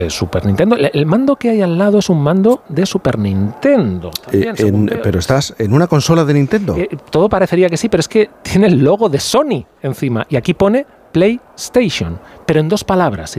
Super Nintendo. El mando que hay al lado es un mando de Super Nintendo. También, pero estás en una consola de Nintendo. Todo parecería que sí, pero es que tiene el logo de Sony encima. Y aquí pone PlayStation, pero en 2 palabras.